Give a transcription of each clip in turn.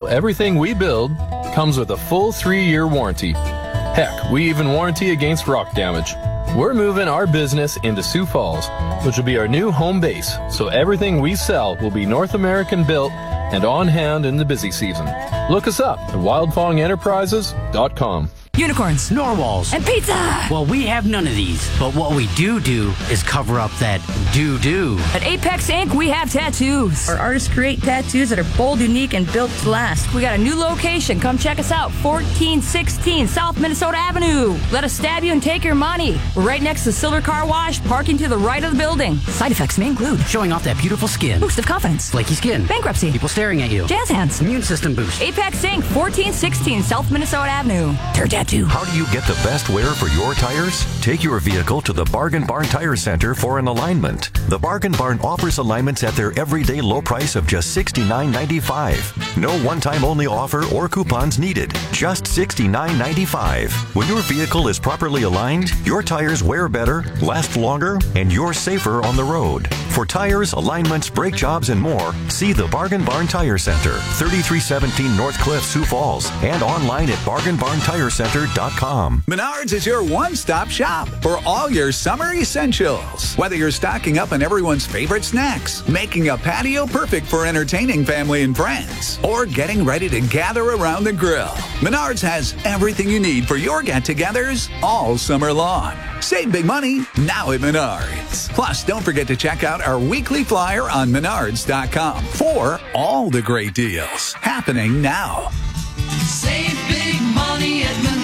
everything we build comes with a full 3-year warranty. Heck, we even warranty against rock damage. We're moving our business into Sioux Falls, which will be our new home base, so everything we sell will be North American built and on hand in the busy season. Look us up at wildfongenterprises.com. Unicorns, narwhals, and pizza! Well, we have none of these, but what we do is cover up that do-do. At Apex Inc., we have tattoos. Our artists create tattoos that are bold, unique, and built to last. We got a new location. Come check us out, 1416 South Minnesota Avenue. Let us stab you and take your money. We're right next to Silver Car Wash, parking to the right of the building. Side effects may include showing off that beautiful skin, boost of confidence, flaky skin, bankruptcy, people staring at you, jazz hands, immune system boost. Apex Inc., 1416 South Minnesota Avenue. Tear tattoo. How do you get the best wear for your tires? Take your vehicle to the Bargain Barn Tire Center for an alignment. The Bargain Barn offers alignments at their everyday low price of just $69.95. No one-time only offer or coupons needed. Just $69.95. When your vehicle is properly aligned, your tires wear better, last longer, and you're safer on the road. For tires, alignments, brake jobs, and more, see the Bargain Barn Tire Center, 3317 North Cliff, Sioux Falls, and online at bargainbarntirecenter.com. Menards is your one-stop shop for all your summer essentials. Whether you're stocking up on everyone's favorite snacks, making a patio perfect for entertaining family and friends, or getting ready to gather around the grill, Menards has everything you need for your get-togethers all summer long. Save big money now at Menards. Plus, don't forget to check out our weekly flyer on Menards.com for all the great deals happening now. Save big money at Menards.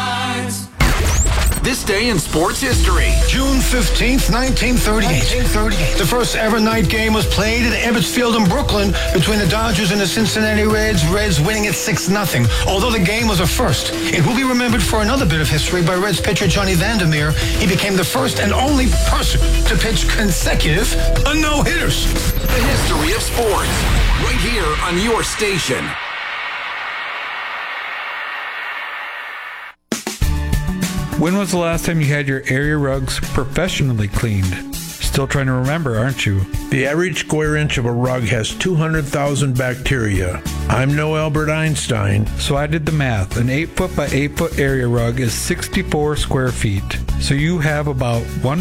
This day in sports history. June 15th, 1938. The first ever night game was played at Ebbets Field in Brooklyn between the Dodgers and the Cincinnati Reds, Reds winning it 6-0. Although the game was a first, it will be remembered for another bit of history by Reds pitcher Johnny Vandermeer. He became the first and only person to pitch consecutive no-hitters. The history of sports, right here on your station. When was the last time you had your area rugs professionally cleaned? Still trying to remember, aren't you? The average square inch of a rug has 200,000 bacteria. I'm no Albert Einstein. So I did the math. An 8-foot by 8-foot area rug is 64 square feet. So you have about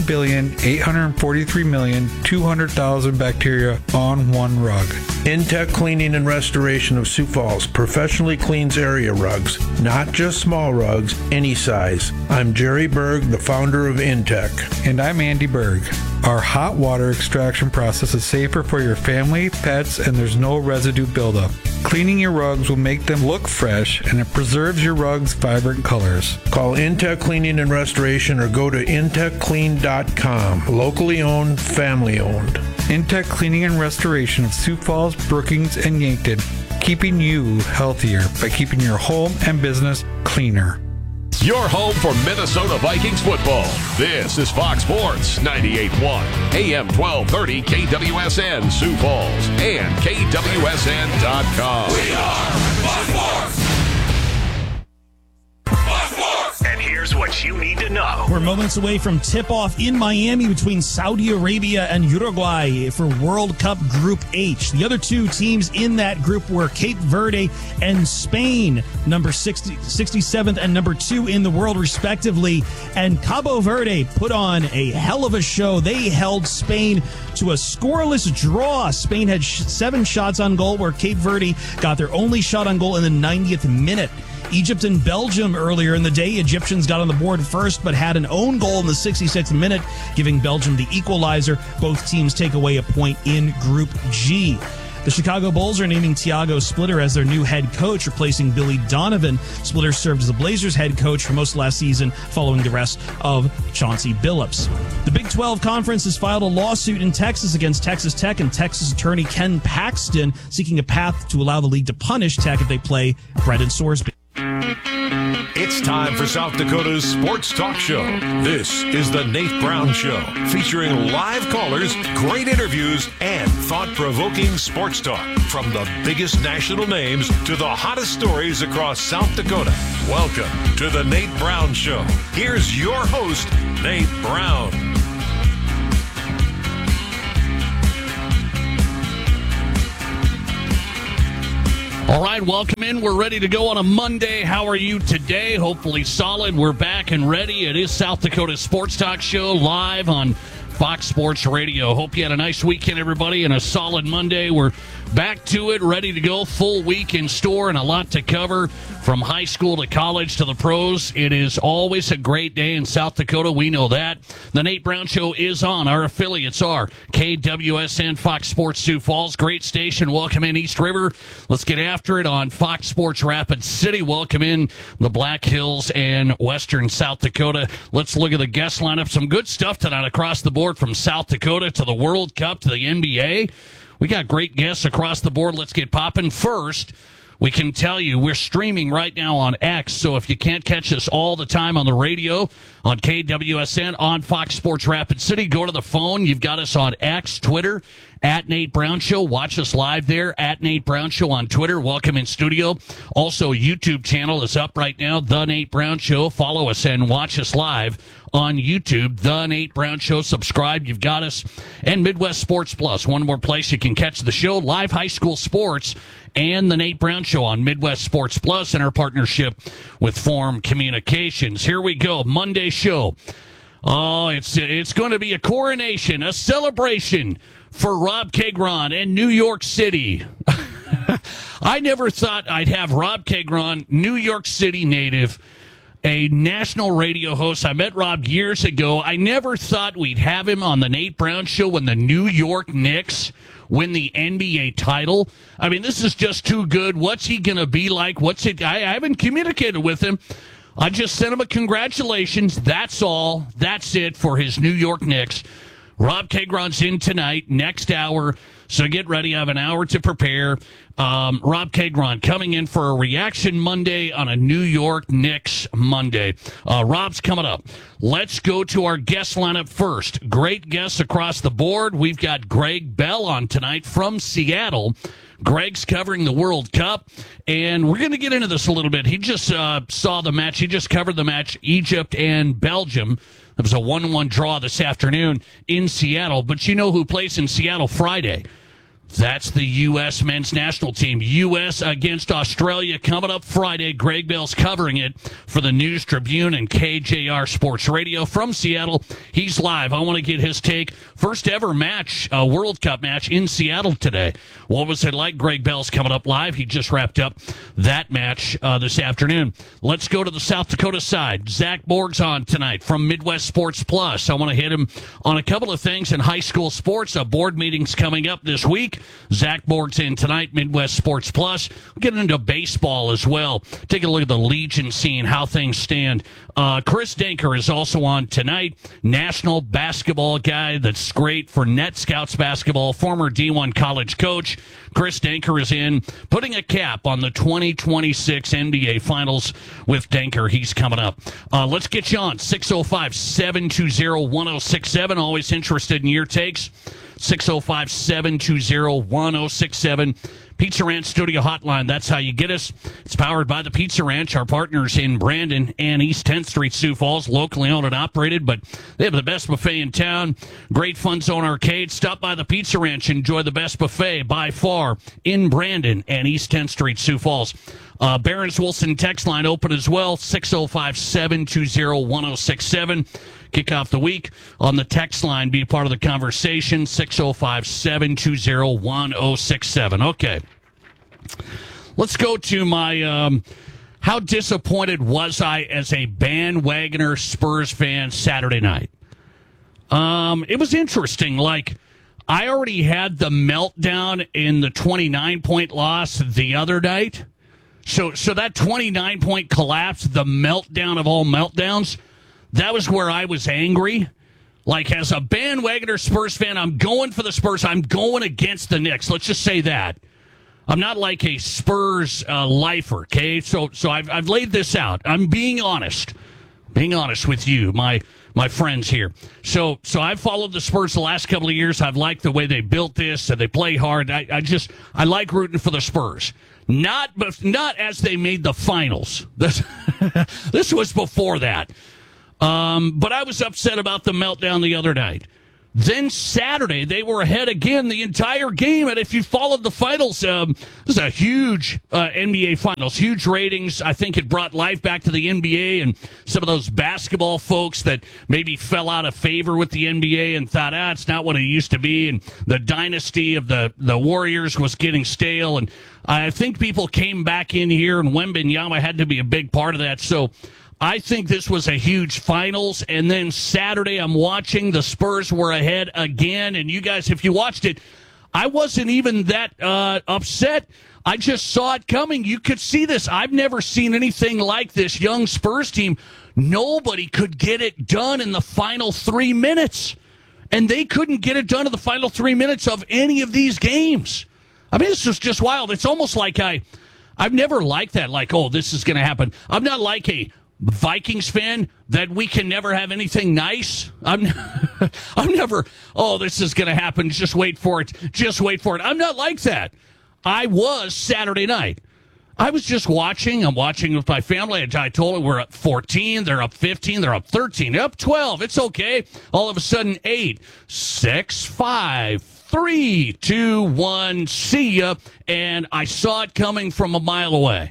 1,843,200,000 bacteria on one rug. Intech Cleaning and Restoration of Sioux Falls professionally cleans area rugs, not just small rugs, any size. I'm Jerry Berg, the founder of Intech. And I'm Andy Berg. Our hot water extraction process is safer for your family, pets, and there's no residue buildup. Cleaning your rugs will make them look fresh, and it preserves your rugs' vibrant colors. Call Intech Cleaning and Restoration or go to intechclean.com. Locally owned, family owned. Intech Cleaning and Restoration of Sioux Falls, Brookings, and Yankton, keeping you healthier by keeping your home and business cleaner. Your home for Minnesota Vikings football. This is Fox Sports 98.1, AM 1230 KWSN Sioux Falls, and KWSN.com. We are Fox Sports. And here's what you need to know. We're moments away from tip-off in Miami between Saudi Arabia and Uruguay for World Cup Group H. The other two teams in that group were Cape Verde and Spain, number 67th and number 2 in the world, respectively. And Cabo Verde put on a hell of a show. They held Spain to a scoreless draw. Spain had 7 shots on goal, where Cape Verde got their only shot on goal in the 90th minute. Egypt and Belgium earlier in the day. Egyptians got on the board first, but had an own goal in the 66th minute, giving Belgium the equalizer. Both teams take away a point in Group G. The Chicago Bulls are naming Thiago Splitter as their new head coach, replacing Billy Donovan. Splitter served as the Blazers head coach for most of last season, following the rest of Chauncey Billups. The Big 12 Conference has filed a lawsuit in Texas against Texas Tech and Texas attorney Ken Paxton, seeking a path to allow the league to punish Tech if they play Brendan Sorsby. It's time for South Dakota's Sports Talk Show. This is the Nate Brown Show, featuring live callers, great interviews, and thought-provoking sports talk. From the biggest national names to the hottest stories across South Dakota. Welcome to the Nate Brown Show. Here's your host, Nate Brown. All right, welcome in. We're ready to go on a Monday. How are you today? Hopefully solid. We're back and ready. It is South Dakota Sports Talk Show live on Fox Sports Radio. Hope you had a nice weekend, everybody, and a solid Monday. We're back to it, ready to go. Full week in store and a lot to cover from high school to college to the pros. It is always a great day in South Dakota. We know that. The Nate Brown Show is on. Our affiliates are KWSN, Fox Sports Sioux Falls. Great station. Welcome in East River. Let's get after it on Fox Sports Rapid City. Welcome in the Black Hills and Western South Dakota. Let's look at the guest lineup. Some good stuff tonight across the board from South Dakota to the World Cup to the NBA. We got great guests across the board. Let's get popping. First, we can tell you we're streaming right now on X, so if you can't catch us all the time on the radio, on KWSN, on Fox Sports Rapid City, go to the phone. You've got us on X, Twitter, at Nate Brown Show. Watch us live there, at Nate Brown Show on Twitter. Welcome in studio. Also, YouTube channel is up right now, The Nate Brown Show. Follow us and watch us live on YouTube, The Nate Brown Show. Subscribe. You've got us. And Midwest Sports Plus, one more place you can catch the show. Live high school sports and The Nate Brown Show on Midwest Sports Plus in our partnership with Forum Communications. Here we go. Monday show. Oh, it's going to be a coronation, a celebration for Rob Kegron and New York City. I never thought I'd have Rob Kegron, New York City native, a national radio host. I met Rob years ago. I never thought we'd have him on the Nate Brown Show when the New York Knicks win the NBA title. I mean, this is just too good. What's he going to be like? I haven't communicated with him. I just sent him a congratulations. That's all. That's it for his New York Knicks. Rob Kegron's in tonight, next hour. So get ready. I have an hour to prepare. Rob Kegron coming in for a Reaction Monday on a New York Knicks Monday. Rob's coming up. Let's go to our guest lineup first. Great guests across the board. We've got Greg Bell on tonight from Seattle. Greg's covering the World Cup, and we're going to get into this a little bit. He just saw the match. He just covered the match, Egypt and Belgium. It was a 1-1 draw this afternoon in Seattle. But you know who plays in Seattle Friday? That's the U.S. men's national team. U.S. against Australia coming up Friday. Greg Bell's covering it for the News Tribune and KJR Sports Radio from Seattle. He's live. I want to get his take. First ever match, World Cup match in Seattle today. What was it like? Greg Bell's coming up live. He just wrapped up that match this afternoon. Let's go to the South Dakota side. Zach Borg's on tonight from Midwest Sports Plus. I want to hit him on a couple of things in high school sports. A board meeting's coming up this week. Zach Borg's in tonight, Midwest Sports Plus. We'll get into baseball as well. Take a look at the Legion scene, how things stand. Chris Denker is also on tonight. National basketball guy that's great for Net Scouts basketball, former D1 college coach. Chris Denker is in, putting a cap on the 2026 NBA Finals with Denker. He's coming up. Let's get you on. 605-720-1067. Always interested in your takes. 605-720-1067. Pizza Ranch Studio Hotline. That's how you get us. It's powered by the Pizza Ranch, our partners in Brandon and East 10th Street, Sioux Falls, locally owned and operated, but they have the best buffet in town. Great Fun Zone Arcade. Stop by the Pizza Ranch. Enjoy the best buffet by far in Brandon and East 10th Street, Sioux Falls. Barron's Wilson text line open as well, 605-720-1067. Kick off the week on the text line. Be a part of the conversation, 605-720-1067. Okay. Let's go to my how disappointed was I as a bandwagoner Spurs fan Saturday night? It was interesting. Like, I already had the meltdown in the 29-point loss the other night. So that 29-point collapse, the meltdown of all meltdowns, that was where I was angry. Like, as a bandwagoner Spurs fan, I'm going for the Spurs. I'm going against the Knicks. Let's just say that. I'm not like a Spurs lifer, okay? So I've laid this out. I'm being honest. Being honest with you, my friends here. So I've followed the Spurs the last couple of years. I've liked the way they built this, and they play hard. I like rooting for the Spurs. Not as they made the finals. This was before that. But I was upset about the meltdown the other night. Then Saturday, they were ahead again the entire game. And if you followed the finals, this is a huge NBA finals, huge ratings. I think it brought life back to the NBA, and some of those basketball folks that maybe fell out of favor with the NBA and thought, it's not what it used to be. And the dynasty of the Warriors was getting stale. And I think people came back in here, and Wembanyama had to be a big part of that. So I think this was a huge finals. And then Saturday, I'm watching. The Spurs were ahead again. And you guys, if you watched it, I wasn't even that upset. I just saw it coming. You could see this. I've never seen anything like this young Spurs team. Nobody could get it done in the final 3 minutes. And they couldn't get it done in the final 3 minutes of any of these games. I mean, this is just wild. It's almost like I've never liked that. Like, this is going to happen. I'm not like a Vikings fan that we can never have anything nice. I'm never, this is going to happen. Just wait for it. Just wait for it. I'm not like that. I was Saturday night. I was just watching. I'm watching with my family. I told them we're up 14. They're up 15. They're up 13. They're up 12. It's okay. All of a sudden, 8, 6, 5, 3, 2, 1. See ya. And I saw it coming from a mile away.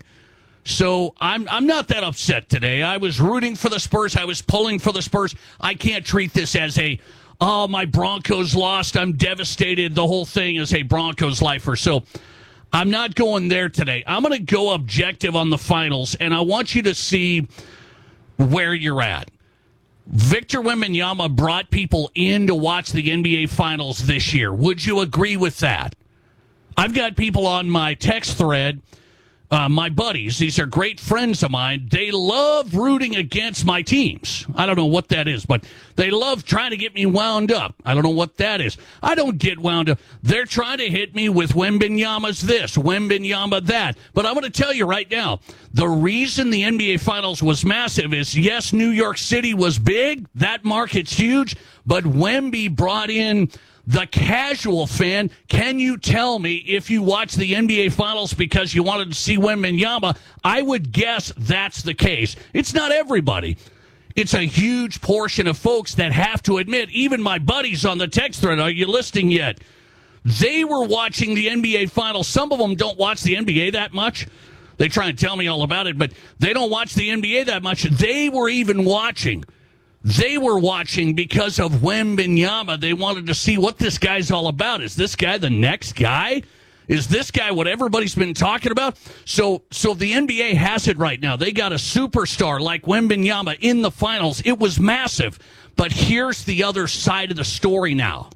So I'm not that upset today. I was rooting for the Spurs. I was pulling for the Spurs. I can't treat this as my Broncos lost. I'm devastated. The whole thing is a Broncos lifer. So I'm not going there today. I'm going to go objective on the finals, and I want you to see where you're at. Victor Wembanyama brought people in to watch the NBA Finals this year. Would you agree with that? I've got people on my text thread, my buddies. These are great friends of mine. They love rooting against my teams. I don't know what that is, but they love trying to get me wound up. I don't know what that is. I don't get wound up. They're trying to hit me with Wembanyama's this, Wembanyama that. But I'm going to tell you right now, the reason the NBA Finals was massive is, yes, New York City was big. That market's huge. But Wemby brought in the casual fan. Can you tell me if you watch the NBA Finals because you wanted to see Wembanyama? I would guess that's the case. It's not everybody. It's a huge portion of folks that have to admit, even my buddies on the text thread, are you listening yet? They were watching the NBA Finals. Some of them don't watch the NBA that much. They try and tell me all about it, but they don't watch the NBA that much. They were even watching. They were watching because of Wembanyama. They wanted to see what this guy's all about. Is this guy the next guy? Is this guy what everybody's been talking about? So the NBA has it right now. They got a superstar like Wembanyama in the finals. It was massive. But here's the other side of the story now.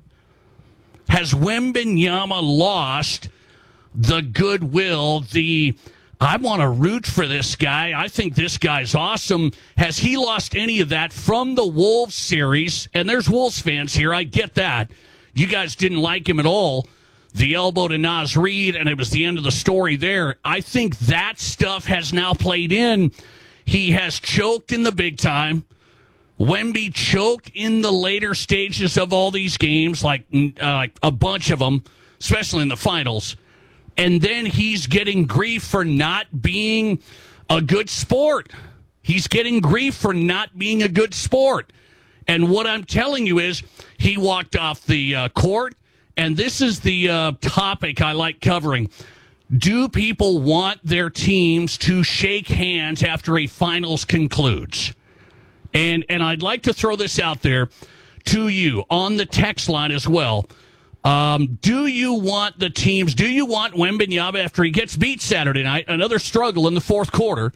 Has Wembanyama lost the goodwill, I want to root for this guy. I think this guy's awesome. Has he lost any of that from the Wolves series? And there's Wolves fans here. I get that. You guys didn't like him at all. The elbow to Naz Reid, and it was the end of the story there. I think that stuff has now played in. He has choked in the big time. Wemby choked in the later stages of all these games, like a bunch of them, especially in the finals. And then he's getting grief for not being a good sport. He's getting grief for not being a good sport. And what I'm telling you is he walked off the court, and this is the topic I like covering. Do people want their teams to shake hands after a finals concludes? And I'd like to throw this out there to you on the text line as well. Do you want the teams, do you want Wembanyama after he gets beat Saturday night, another struggle in the fourth quarter,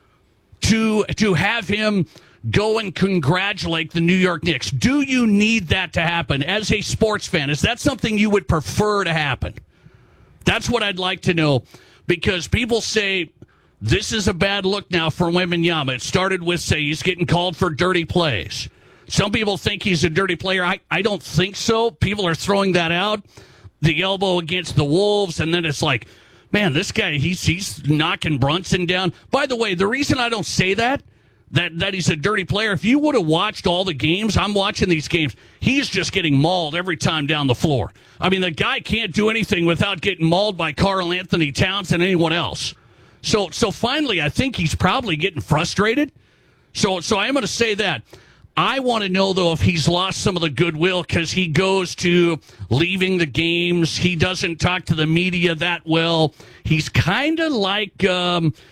to have him go and congratulate the New York Knicks? Do you need that to happen as a sports fan? Is that something you would prefer to happen? That's what I'd like to know, because people say this is a bad look now for Wembanyama. It started with, say, he's getting called for dirty plays. Some people think he's a dirty player. I don't think so. People are throwing that out. The elbow against the Wolves, and then it's like, man, this guy, he's knocking Brunson down. By the way, the reason I don't say that he's a dirty player, if you would have watched all the games, I'm watching these games, he's just getting mauled every time down the floor. I mean, the guy can't do anything without getting mauled by Karl Anthony Towns and anyone else. So finally, I think he's probably getting frustrated. So I am going to say that. I want to know, though, if he's lost some of the goodwill because he goes to leaving the games. He doesn't talk to the media that well. He's kind of like